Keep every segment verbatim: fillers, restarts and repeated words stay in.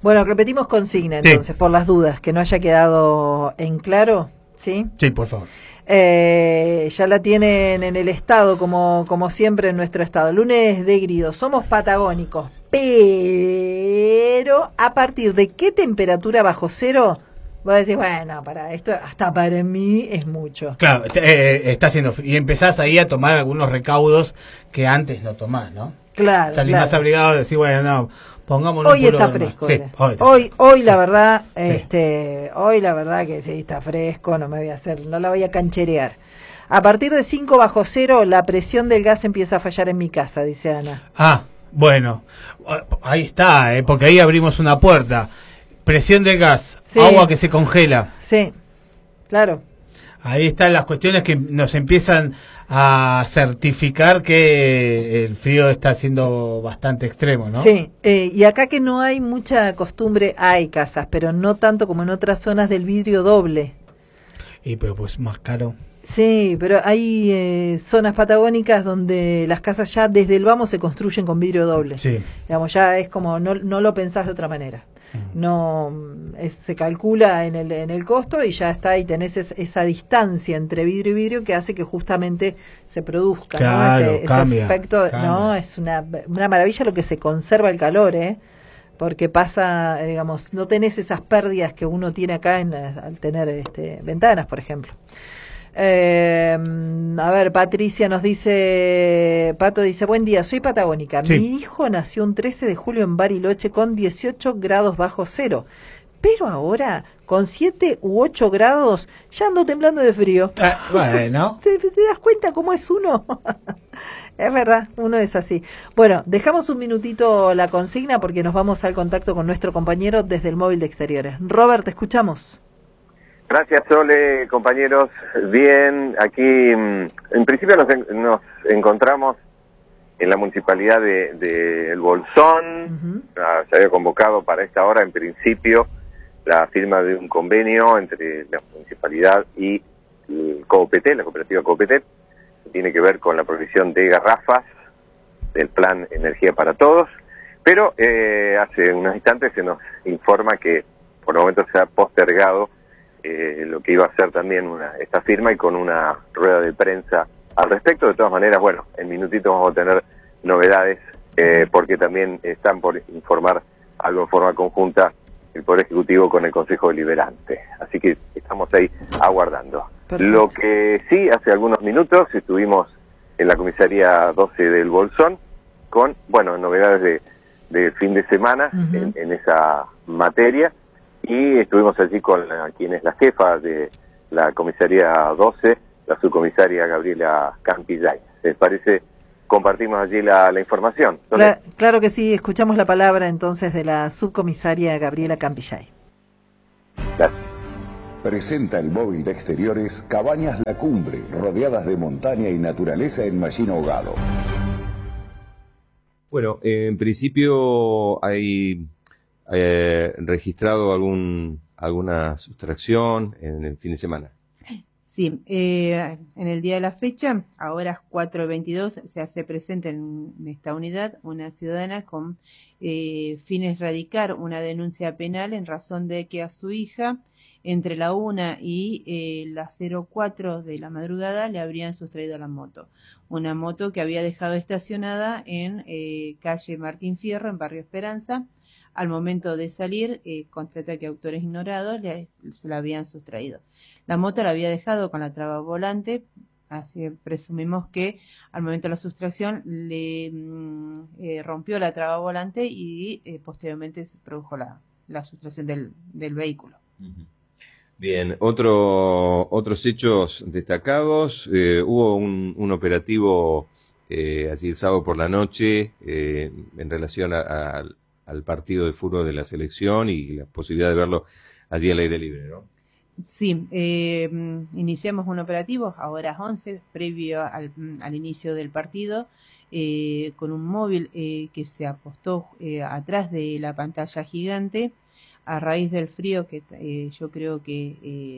Bueno, repetimos consigna entonces, sí, por las dudas, que no haya quedado en claro, ¿sí? Sí, por favor. Eh, ya la tienen en el estado, como, como siempre en nuestro estado. Lunes de grido, somos patagónicos, pero ¿a partir de qué temperatura bajo cero? Vos decís, bueno, para esto hasta para mí es mucho. Claro, eh, está haciendo frío. Y empezás ahí a tomar algunos recaudos que antes no tomás, ¿no? Claro, Salís claro. más abrigado de decir, bueno, no, pongámonos hoy está fresco. Sí, hoy, está hoy, fresco. hoy la verdad, sí. este, hoy la verdad que sí está fresco, no me voy a hacer, no la voy a cancherear. A partir de cinco bajo cero, la presión del gas empieza a fallar en mi casa, dice Ana. Ah, bueno, ahí está, ¿eh? Porque ahí abrimos una puerta. Presión del gas, sí. Agua que se congela. Sí, claro. Ahí están las cuestiones que nos empiezan a certificar que el frío está siendo bastante extremo, ¿no? Sí, eh, y acá que no hay mucha costumbre, hay casas, pero no tanto como en otras zonas del vidrio doble. Y pero pues más caro. Sí, pero hay eh, zonas patagónicas donde las casas ya desde el vamos se construyen con vidrio doble. Sí. Digamos, ya es como, no, no lo pensás de otra manera. No es, se calcula en el en el costo y ya está, y tenés es, esa distancia entre vidrio y vidrio que hace que justamente se produzca, claro, ¿no? Ese, cambia, ese efecto, cambia. No, es una, una maravilla lo que se conserva el calor, ¿eh? Porque pasa, digamos, no tenés esas pérdidas que uno tiene acá en la, al tener este, ventanas, por ejemplo. Eh, a ver, Patricia nos dice, Pato dice, buen día, soy patagónica. Sí. Mi hijo nació un trece de julio en Bariloche con dieciocho grados bajo cero. Pero ahora, con siete u ocho grados, ya ando temblando de frío. Ah, bueno. ¿Te, ¿Te das cuenta cómo es uno? Es verdad, uno es así. Bueno, dejamos un minutito la consigna porque nos vamos al contacto con nuestro compañero desde el móvil de exteriores. Robert, te escuchamos. Gracias, Sole, compañeros. Bien, aquí en principio nos, en, nos encontramos en la municipalidad de, de El Bolsón. Uh-huh. uh, se había convocado para esta hora, en principio, la firma de un convenio entre la municipalidad y el Coopetel, la cooperativa Coopetel, que tiene que ver con la provisión de garrafas del plan Energía para Todos. Pero eh, hace unos instantes se nos informa que por el momento se ha postergado Eh, lo que iba a ser también una, esta firma y con una rueda de prensa al respecto. De todas maneras, bueno, en minutitos vamos a tener novedades eh, porque también están por informar algo en forma conjunta el Poder Ejecutivo con el Consejo Deliberante. Así que estamos ahí aguardando. Perfecto. Lo que sí, hace algunos minutos estuvimos en la comisaría doce del Bolsón con, bueno, novedades de, de fin de semana uh-huh. en, en esa materia. Y estuvimos allí con la, quien es la jefa de la comisaría doce, la subcomisaria Gabriela Campillay. ¿Les parece? Compartimos allí la, la información. Cla- claro que sí, escuchamos la palabra entonces de la subcomisaria Gabriela Campillay. Gracias. Presenta el móvil de exteriores Cabañas La Cumbre, rodeadas de montaña y naturaleza en Mallín Ahogado. Bueno, eh, en principio hay... Eh, registrado algún alguna sustracción en el fin de semana. Sí, eh, en el día de la fecha, a horas cuatro y veintidós, se hace presente en esta unidad una ciudadana con eh, fines de radicar una denuncia penal en razón de que a su hija, entre la una y eh, las cero cuatro de la madrugada, le habrían sustraído la moto. Una moto que había dejado estacionada en eh, calle Martín Fierro, en Barrio Esperanza. Al momento de salir, eh, constata que autores ignorados le, se la habían sustraído. La moto la había dejado con la traba volante, así presumimos que al momento de la sustracción le mm, eh, rompió la traba volante y eh, posteriormente se produjo la, la sustracción del, del vehículo. Bien, otro, otros hechos destacados. Eh, hubo un, un operativo eh, allí el sábado por la noche eh, en relación a, a al partido de fútbol de la selección y la posibilidad de verlo allí al aire libre, ¿no? Sí, eh, iniciamos un operativo a horas once, previo al, al inicio del partido, eh, con un móvil eh, que se apostó eh, atrás de la pantalla gigante a raíz del frío que eh, yo creo que eh,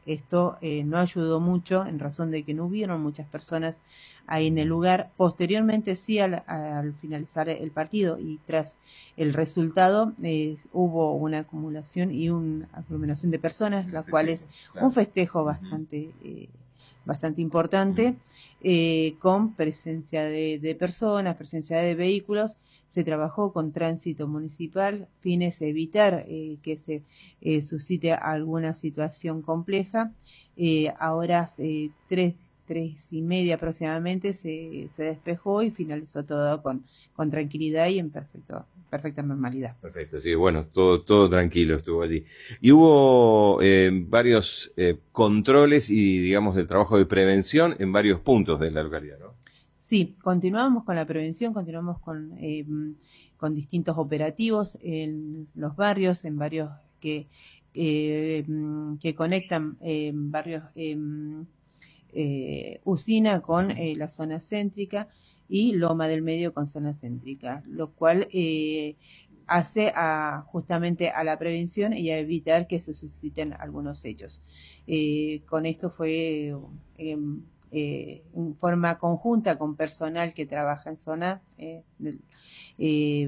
esto eh, no ayudó mucho en razón de que no hubieron muchas personas ahí en el lugar. Posteriormente sí, al, al finalizar el partido y tras el resultado, eh, hubo una acumulación y una aglomeración de personas, la cual es un festejo bastante, eh, bastante importante, eh, con presencia de, de personas, presencia de vehículos. Se trabajó con tránsito municipal, fines de evitar eh, que se eh, suscite alguna situación compleja. Eh, a horas eh, tres, tres y media aproximadamente se, se despejó y finalizó todo con, con tranquilidad y en perfecto, perfecta normalidad. Perfecto, sí, bueno, todo, todo tranquilo estuvo allí. Y hubo eh, varios eh, controles y, digamos, el trabajo de prevención en varios puntos de la localidad, ¿no? Sí, continuamos con la prevención, continuamos con, eh, con distintos operativos en los barrios, en barrios que, eh, que conectan eh, barrios eh, eh, Usina con eh, la zona céntrica y Loma del Medio con zona céntrica, lo cual eh, hace a, justamente a la prevención y a evitar que se susciten algunos hechos. Eh, con esto fue... Eh, Eh, en forma conjunta con personal que trabaja en zona eh, del, eh,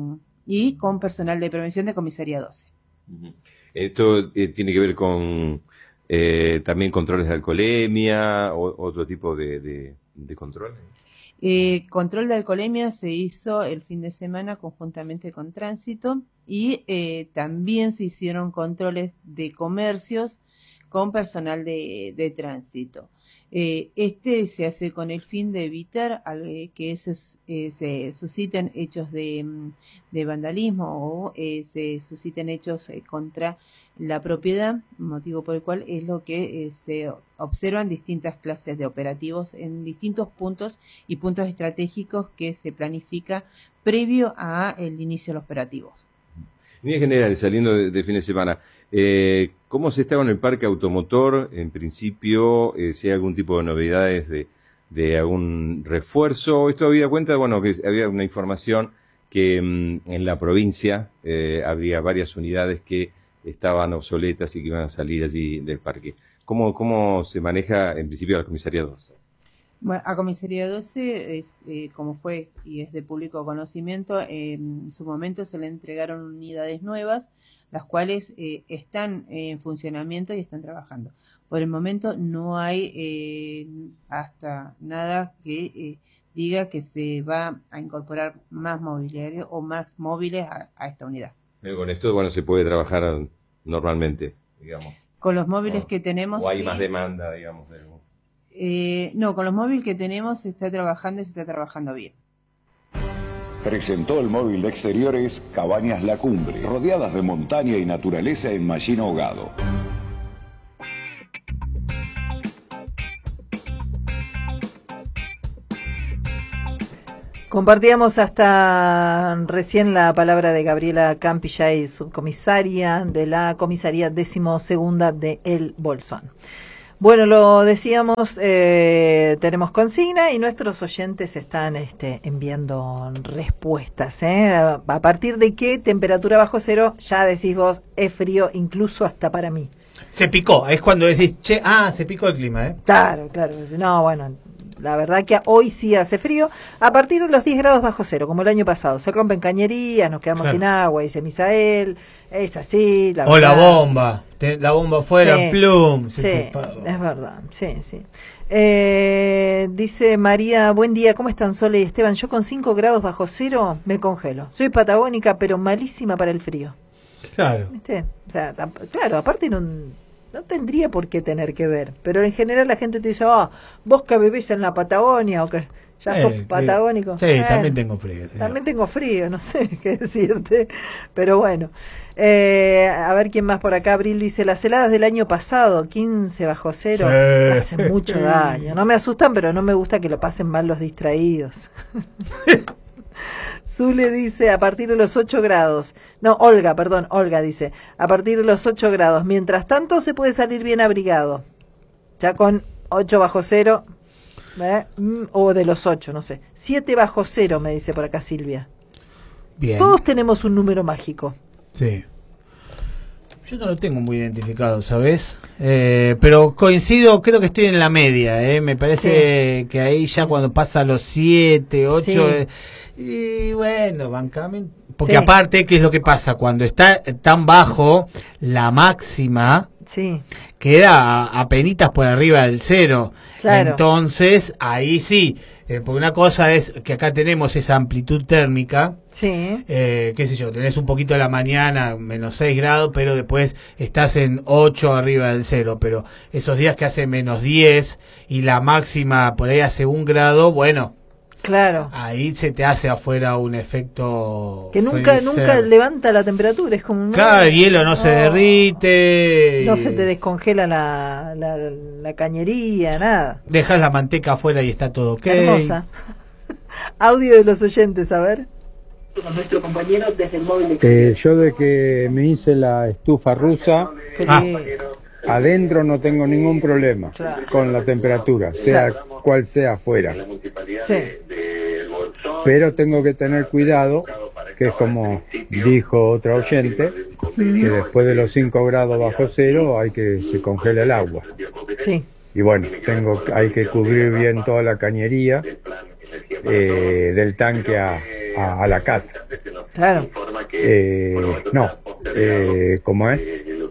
y con personal de prevención de Comisaría doce. Uh-huh. Esto eh, tiene que ver con eh, también controles de alcoholemia o otro tipo de, de, de controles. Eh, control de alcoholemia se hizo el fin de semana conjuntamente con tránsito y eh, también se hicieron controles de comercios con personal de, de tránsito. Eh, este se hace con el fin de evitar eh, que esos, eh, se susciten hechos de, de vandalismo o eh, se susciten hechos eh, contra la propiedad, motivo por el cual es lo que eh, se observan distintas clases de operativos en distintos puntos y puntos estratégicos que se planifica previo a el inicio de los operativos. En líneas generales, saliendo de, de fin de semana, eh, ¿cómo se está con el parque automotor? En principio, eh, si hay algún tipo de novedades de, de algún refuerzo. Esto había cuenta, bueno, que había una información que mmm, en la provincia eh, habría varias unidades que estaban obsoletas y que iban a salir allí del parque. ¿Cómo, cómo se maneja en principio la comisaría doce? Bueno, a Comisaría doce, es, eh, como fue y es de público conocimiento, eh, en su momento se le entregaron unidades nuevas, las cuales eh, están en funcionamiento y están trabajando. Por el momento no hay eh, hasta nada que eh, diga que se va a incorporar más mobiliario o más móviles a, a esta unidad. Pero con esto, bueno, se puede trabajar normalmente, digamos. Con los móviles o, que tenemos... O hay sí, más demanda, digamos, de... Eh, no, con los móviles que tenemos se está trabajando y se está trabajando bien. Presentó el móvil de exteriores Cabañas La Cumbre, rodeadas de montaña y naturaleza en Mallín Ahogado. Compartíamos hasta recién la palabra de Gabriela Campillay, subcomisaria de la comisaría decimosegunda de El Bolsón. Bueno, lo decíamos, eh, tenemos consigna y nuestros oyentes están este, enviando respuestas. ¿eh? ¿A partir de qué temperatura bajo cero? Ya decís vos, es frío incluso hasta para mí. Se picó, es cuando decís, che, ah, se picó el clima, ¿eh? Claro, claro. No, bueno, la verdad que hoy sí hace frío. A partir de los diez grados bajo cero, como el año pasado. Se rompen cañerías, nos quedamos claro. sin agua, dice Misael. Es así, la o verdad. la bomba. La bomba fuera, sí, plum. Sí, es verdad, sí, sí. Eh, dice María, buen día, ¿cómo están Sole y Esteban? Yo con cinco grados bajo cero me congelo. Soy patagónica, pero malísima para el frío. Claro. ¿Viste? O sea, claro, aparte no, no tendría por qué tener que ver. Pero en general la gente te dice, ah, oh, vos que vivís en la Patagonia o que ya eh, sos patagónico. Sí, eh, también tengo frío. Señor. También tengo frío, no sé qué decirte. Pero bueno. Eh, a ver quién más por acá. Abril dice, las heladas del año pasado, quince bajo cero, sí. hacen mucho daño. No me asustan, pero no me gusta que lo pasen mal los distraídos. Zule dice, a partir de los ocho grados. No, Olga, perdón, Olga dice, a partir de los ocho grados. Mientras tanto se puede salir bien abrigado. Ya con ocho bajo cero, ¿eh? o de los ocho, no sé. siete bajo cero, me dice por acá Silvia. Bien. Todos tenemos un número mágico. Sí. Yo no lo tengo muy identificado, ¿sabes? Eh, pero coincido, creo que estoy en la media, ¿eh? Me parece sí. que ahí ya cuando pasa los siete, ocho... Sí. Eh, y bueno, bancame. Porque sí. aparte, ¿qué es lo que pasa? Cuando está tan bajo, la máxima sí. queda apenitas por arriba del cero. Claro. Entonces, ahí sí. Eh, porque una cosa es que acá tenemos esa amplitud térmica, sí. eh, qué sé yo, tenés un poquito a la mañana, menos seis grados, pero después estás en ocho arriba del cero, pero esos días que hace menos diez y la máxima por ahí hace un grado, bueno, claro, ahí se te hace afuera un efecto que nunca freezer. Nunca levanta la temperatura, es como claro, el hielo no, no se derrite, no y... se te descongela la, la, la cañería, nada, dejas la manteca afuera y está todo ok. Hermosa. Audio de los oyentes, a ver, con nuestro compañero desde el móvil de eh, yo de que me hice la estufa rusa, ah. adentro no tengo ningún problema, claro, con la temperatura, sea claro. cual sea afuera. Sí. Pero tengo que tener cuidado, que es como dijo otra oyente, mm. que después de los cinco grados bajo cero hay que se congela el agua. Sí. Y bueno, tengo hay que cubrir bien toda la cañería eh, del tanque a, a, a la casa. Claro. Eh, no, eh, ¿cómo es?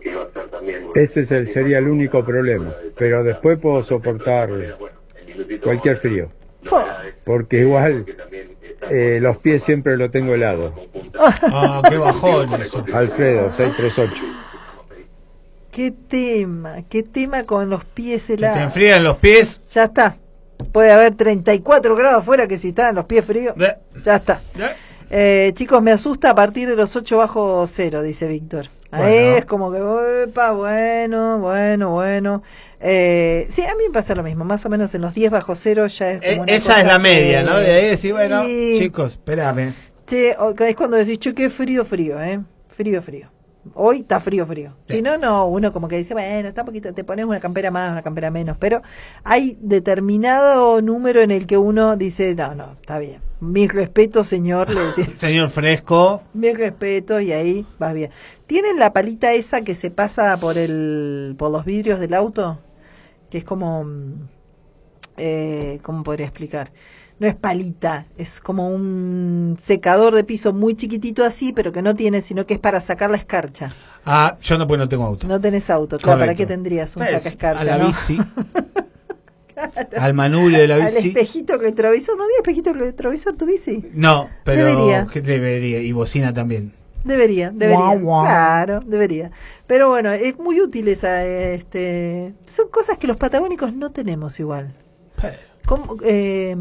Ese es el, sería el único problema, pero después puedo soportar cualquier frío, porque igual eh, los pies siempre lo tengo helado. Ah, qué bajón eso. Alfredo, seiscientos treinta y ocho. Qué tema, qué tema con los pies helados. ¿Te enfrían los pies? Ya está. Puede haber treinta y cuatro grados afuera que si están los pies fríos. ¿Eh? Ya está. ¿Eh? Eh, chicos, me asusta a partir de los ocho bajo cero, dice Víctor. Bueno. Ahí es como que, opa, bueno, bueno, bueno. Eh, sí, a mí me pasa lo mismo, más o menos en los diez bajo cero ya es como una Esa cosa es la media, que, ¿no? De ahí decir, bueno, y, chicos, espérame. Che, es cuando decís, che, qué frío, frío, ¿eh? Frío, frío. Hoy está frío, frío. Si no, no, uno como que dice, bueno, está poquito, te pones una campera más, una campera menos, pero hay determinado número en el que uno dice, no, no, está bien. Mi respeto, señor, le decía. Señor fresco. Mi respeto, y ahí vas bien. ¿Tienen la palita esa que se pasa por el por los vidrios del auto? Que es como, eh, ¿cómo podría explicar? No es palita, es como un secador de piso muy chiquitito así, pero que no tiene, sino que es para sacar la escarcha. Ah, yo no, pues no tengo auto. No tenés auto, claro, ¿para qué tendrías un pues, saca escarcha? A la ¿no? bici. Claro. Al manubrio de la bici. Al espejito retrovisor, ¿no había espejito retrovisor tu bici? No, pero debería. debería, y bocina también. Debería, debería. Wow, wow. Claro, debería. Pero bueno, es muy útil esa, este, son cosas que los patagónicos no tenemos igual. Pero. ¿Cómo, eh,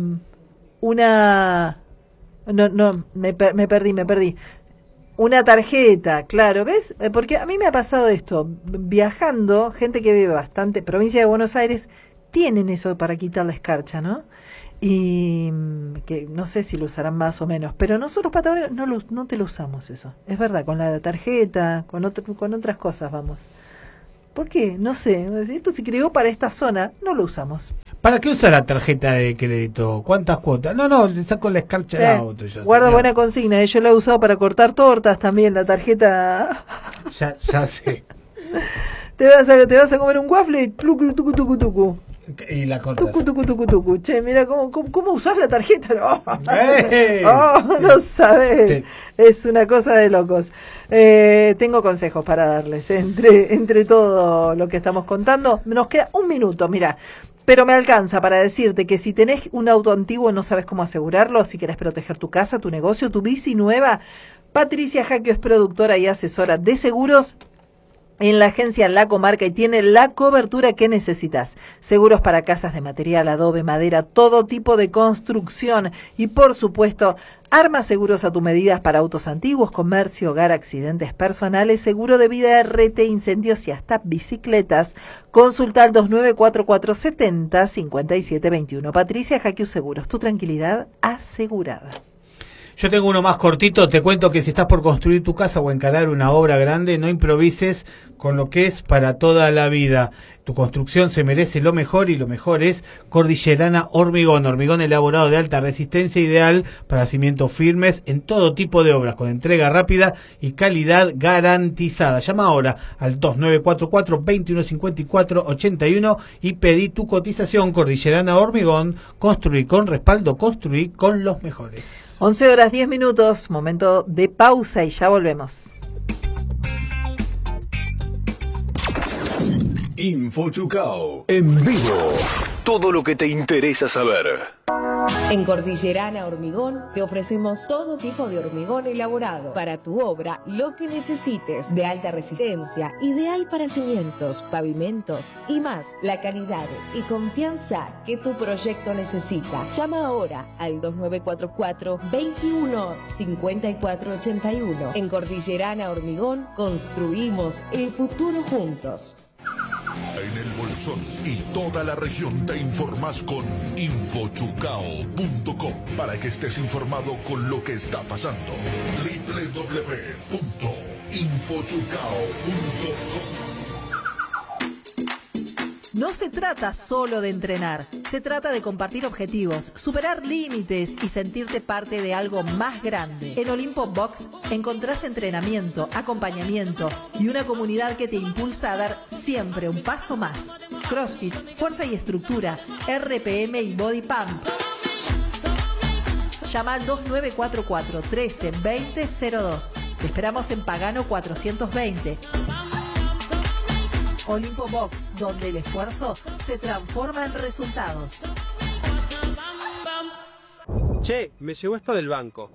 una, no, no, me, per, me perdí, me perdí. Una tarjeta, claro, ¿ves? Porque a mí me ha pasado esto, viajando, gente que vive bastante, provincia de Buenos Aires, tienen eso para quitar la escarcha, ¿no? Y que no sé si lo usarán más o menos, pero nosotros patagónicos no, lo, no te lo usamos eso. Es verdad, con la tarjeta, con, otro, con otras cosas vamos. ¿Por qué? No sé. Esto se creó para esta zona, no lo usamos. ¿Para qué usa la tarjeta de crédito? ¿Cuántas cuotas? No, no, le saco la escarcha eh, al auto. Ya, guarda señor. Buena consigna. Yo la he usado para cortar tortas también, la tarjeta. Ya, ya sé. Te vas a, te vas a comer un waffle y tucu, tucu, tucu, tucu. Y la cortas. Tucu, tucu, tucu, tucu. Che, mira cómo, cómo, cómo usás la tarjeta. No, ¡Hey! oh, no sabés. Sí. Es una cosa de locos. Eh, tengo consejos para darles. Entre, entre todo lo que estamos contando, nos queda un minuto, mira. Pero me alcanza para decirte que si tenés un auto antiguo y no sabes cómo asegurarlo, si querés proteger tu casa, tu negocio, tu bici nueva, Patricia Jaquio es productora y asesora de seguros en la agencia La Comarca y tiene la cobertura que necesitas. Seguros para casas de material, adobe, madera, todo tipo de construcción y por supuesto arma seguros a tu medida para autos antiguos, comercio, hogar, accidentes personales, seguro de vida, R T, incendios y hasta bicicletas. Consulta al dos nueve cuatro cuatro siete cero cinco siete dos uno. Patricia Jaquio Seguros, tu tranquilidad asegurada. Yo tengo uno más cortito, te cuento que si estás por construir tu casa o encarar una obra grande, no improvises con lo que es para toda la vida. Tu construcción se merece lo mejor y lo mejor es Cordillerana Hormigón. Hormigón elaborado de alta resistencia, ideal para cimientos firmes en todo tipo de obras, con entrega rápida y calidad garantizada. Llama ahora al dos nueve cuatro cuatro, veintiuno cincuenta y cuatro, ochenta y uno y pedí tu cotización. Cordillerana Hormigón, construir con respaldo, construir con los mejores. once horas diez minutos, momento de pausa y ya volvemos. InfoChucao en vivo. Todo lo que te interesa saber. En Cordillerana Hormigón te ofrecemos todo tipo de hormigón elaborado para tu obra, lo que necesites, de alta resistencia, ideal para cimientos, pavimentos y más, la calidad y confianza que tu proyecto necesita. Llama ahora al dos nueve cuatro cuatro, veintiuno cincuenta y cuatro ochenta y uno. En Cordillerana Hormigón construimos el futuro juntos. En el Bolsón y toda la región te informás con infochucao punto com para que estés informado con lo que está pasando. doble u doble u doble u punto infochucao punto com. No se trata solo de entrenar, se trata de compartir objetivos, superar límites y sentirte parte de algo más grande. En Olimpo Box encontrás entrenamiento, acompañamiento y una comunidad que te impulsa a dar siempre un paso más. CrossFit, fuerza y estructura, R P M y Body Pump. Llama al dos nueve cuatro cuatro, trece, veinte, cero dos. Te esperamos en Pagano cuatrocientos veinte. Olimpo Box, donde el esfuerzo se transforma en resultados. Che, me llegó esto del banco.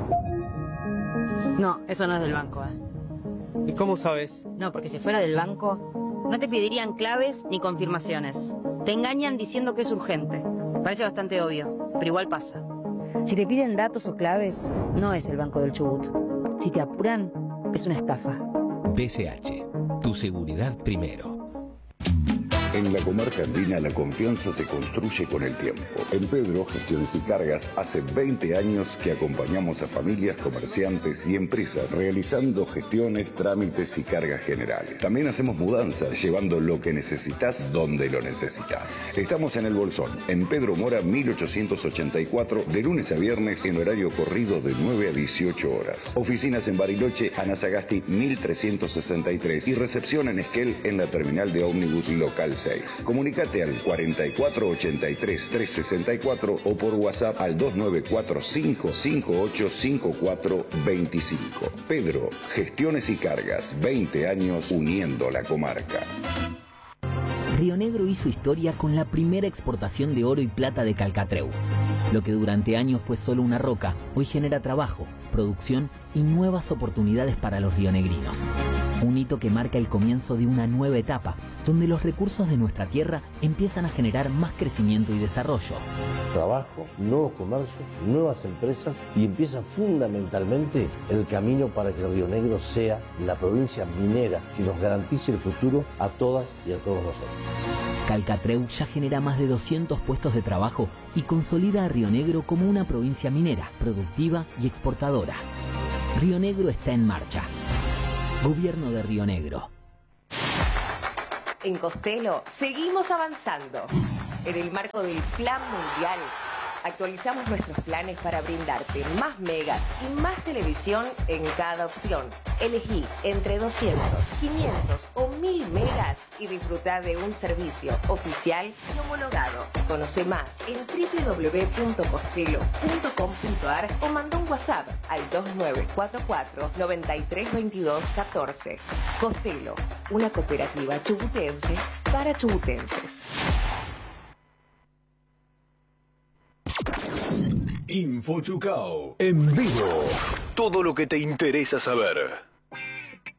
No, eso no es del banco, ¿eh? ¿Y cómo sabes? No, porque si fuera del banco, no te pedirían claves ni confirmaciones. Te engañan diciendo que es urgente. Parece bastante obvio, pero igual pasa. Si te piden datos o claves, no es el Banco del Chubut. Si te apuran, es una estafa. B C H, tu seguridad primero. En la comarca andina la confianza se construye con el tiempo. En Pedro Gestiones y Cargas hace veinte años que acompañamos a familias, comerciantes y empresas realizando gestiones, trámites y cargas generales. También hacemos mudanzas, llevando lo que necesitas donde lo necesitas. Estamos en el Bolsón, en Pedro Mora mil ochocientos ochenta y cuatro, de lunes a viernes en horario corrido de nueve a dieciocho horas. Oficinas en Bariloche, Ana Sagasti mil trescientos sesenta y tres y recepción en Esquel en la terminal de ómnibus local seis. Comunicate al cuarenta y cuatro ochenta y tres trescientos sesenta y cuatro o por WhatsApp al dos nueve cuatro cinco cinco ocho cinco cuatro veinticinco. Pedro, Gestiones y Cargas, veinte años uniendo la comarca. Río Negro hizo historia con la primera exportación de oro y plata de Calcatreu. Lo que durante años fue solo una roca, hoy genera trabajo, producción y nuevas oportunidades para los rionegrinos. Un hito que marca el comienzo de una nueva etapa, donde los recursos de nuestra tierra empiezan a generar más crecimiento y desarrollo. Trabajo, nuevos comercios, nuevas empresas y empieza fundamentalmente el camino para que Río Negro sea la provincia minera que nos garantice el futuro a todas y a todos nosotros. Calcatreu ya genera más de doscientos puestos de trabajo y consolida a Río Negro como una provincia minera, productiva y exportadora. Río Negro está en marcha. Gobierno de Río Negro. En Costello seguimos avanzando. En el marco del Plan Mundial, actualizamos nuestros planes para brindarte más megas y más televisión en cada opción. Elegí entre doscientos, quinientos o mil megas y disfruta de un servicio oficial y homologado. Conoce más en doble u doble u doble u punto costello punto com punto a r o manda un WhatsApp al dos nueve cuatro cuatro, nueve tres dos dos, uno cuatro. Costello, una cooperativa chubutense para chubutenses. InfoChucao en vivo. Todo lo que te interesa saber.